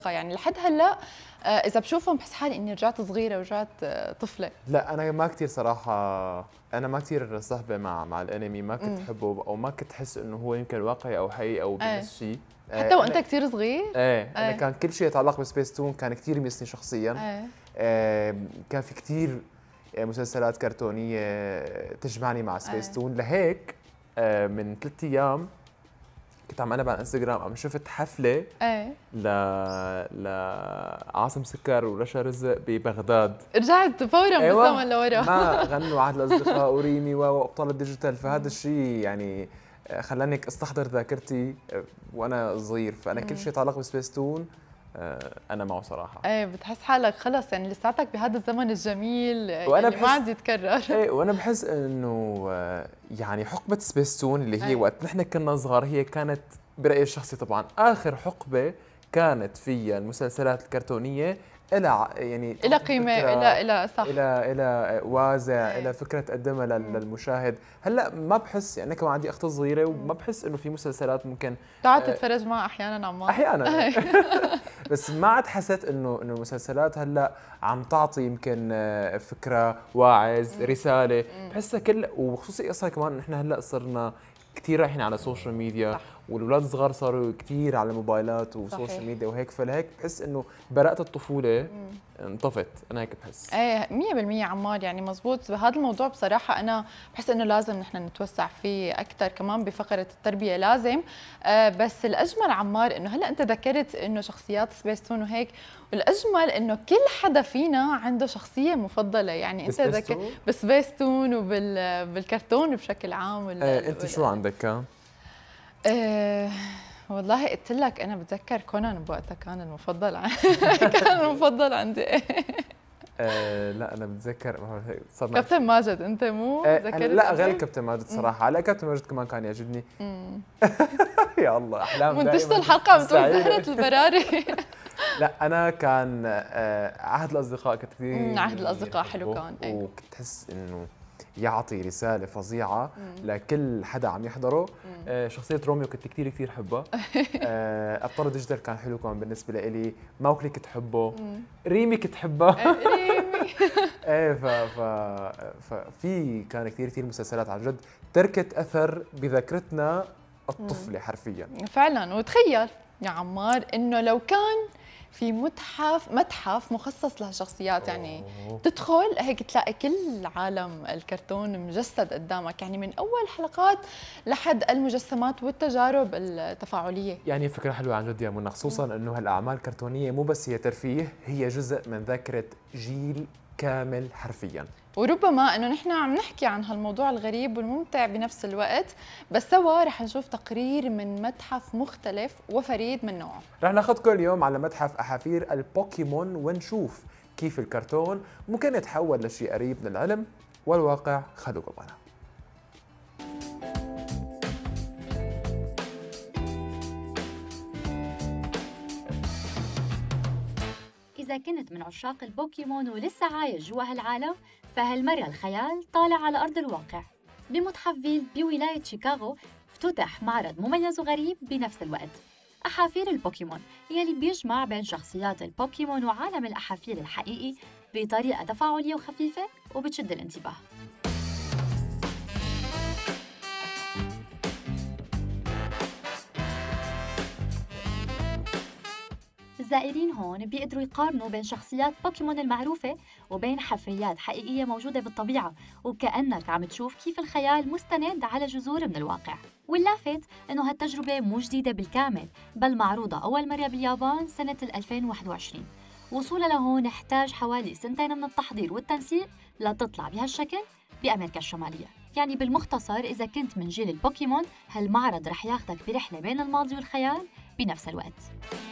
يعني لحد هلا اذا بشوفهم بحس حالي اني رجعت صغيره ورجعت طفله. لا انا ما كثير صراحه، انا ما كثير صحبه مع الانمي، ما كنت احبه او ما كنت احس انه هو يمكن واقعي او حقيقي او بنفس شيء. حتى وانت كثير صغير؟ انا كان كل شيء يتعلق بسبيس تون كان كثير يمسني شخصيا. كان في كثير مسلسلات كرتونيه تجمعني مع سبيس تون، لهيك من 3 ايام كنت عم انا على انستغرام عم شفت حفله لعاصم سكر ورشا رزق ببغداد. رجعت فورا بالزمن لورا. ما غنوا عهد الاصدقاء وريمي وابطال الديجيتال، فهذا الشيء يعني خلاني استحضر ذاكرتي وانا صغير، فانا كل شيء يتعلق بسبيس تون انا معه صراحه. بتحس حالك خلص يعني لساتك بهذا الزمن الجميل وانا اللي ما عاد يتكرر. وانا بحس انه يعني حقبه سبيس تون اللي هي وقت نحن كنا صغار هي كانت برايي الشخصي طبعا اخر حقبه كانت فيها المسلسلات الكرتونيه إلى إلى قيمه، إلى صح، إلى وازع، إلى فكره تقدمها للمشاهد. هلا ما بحس يعني كمان عندي اخت صغيره وما بحس انه في مسلسلات ممكن تقعد تتفرج معها احيانا عمار احيانا بس ما عاد حسيت انه المسلسلات هلا عم تعطي يمكن فكره، واعظ، رساله. بحسها كل وخصوصي اصلا كمان نحن هلا صرنا كثير رايحين على السوشيال ميديا، والاولاد الصغار صاروا كثير على الموبايلات والسوشيال ميديا وهيك، فلهيك بحس انه براءة الطفولة انطفت. انا هيك بحس. 100% عمار، يعني مزبوط بهذا الموضوع. بصراحة انا بحس انه لازم نحن نتوسع فيه اكثر كمان بفقرة التربية لازم. بس الاجمل عمار انه هلا انت ذكرت انه شخصيات سبيس تون وهيك، والاجمل انه كل حدا فينا عنده شخصية مفضلة. يعني انت ذكرت بسبيس تون وبالكرتون بشكل عام. انت شو عندك كان؟ والله قلت لك انا بتذكر كونان بوقتها كان المفضل كان المفضل عندي. لا انا بتذكر صرنا كابتن ماجد. انت مو ذكرت؟ لا غير كابتن ماجد صراحه. لا كابتن ماجد كمان كان يعجبني. يا الله احلام منتجة الحلقه بتقول زهرة البراري. لا انا كان عهد الاصدقاء كنت كثير. عهد الاصدقاء حلو كان. وكنت تحس انه يعطي رسالة فظيعة لكل حدا عم يحضره. شخصية روميو كنت كثير حبها. أبطال الديجيتال كان حلو كمان بالنسبة لإلي. موكلي كنت حبه. ريمي كنت حبها. ريمي. ففي كان كثير مسلسلات عن جد تركت أثر بذاكرتنا الطفلة حرفيا. فعلا. وتخيل يا عمار إنه لو كان في متحف مخصص لهالشخصيات، يعني تدخل هيك تلاقي كل عالم الكرتون مجسد قدامك، يعني من اول حلقات لحد المجسمات والتجارب التفاعليه. يعني فكره حلوه عن جد يا منى، خصوصا انه هالاعمال الكرتونيه مو بس هي ترفيه، هي جزء من ذاكره جيل كامل حرفيا. وربما انه نحن عم نحكي عن هالموضوع الغريب والممتع بنفس الوقت، بس سوا رح نشوف تقرير من متحف مختلف وفريد من نوعه. رح ناخذكم اليوم على متحف احافير البوكيمون ونشوف كيف الكرتون ممكن يتحول لشيء قريب من العلم والواقع. خلوكم معنا. إذا كنت من عشاق البوكيمون ولسه عايش جوا هالعالم، فهالمرة الخيال طالع على أرض الواقع. بمتحف فيل بولاية شيكاغو افتتح معرض مميز وغريب بنفس الوقت، أحافير البوكيمون، يلي بيجمع بين شخصيات البوكيمون وعالم الأحافير الحقيقي بطريقة تفاعلية وخفيفة وبتشد الانتباه. الزائرين هون بيقدروا يقارنوا بين شخصيات بوكيمون المعروفة وبين حفريات حقيقية موجودة بالطبيعة، وكأنك عم تشوف كيف الخيال مستند على جذور من الواقع. واللافت إنه هالتجربة مو جديدة بالكامل، بل معروضة أول مرة باليابان سنة 2021. وصولها لهون احتاج حوالي 2 من التحضير والتنسيق لتطلع بهالشكل بأمريكا الشمالية. يعني بالمختصر إذا كنت من جيل البوكيمون، هالمعرض رح ياخدك برحلة بين الماضي والخيال بنفس الوقت.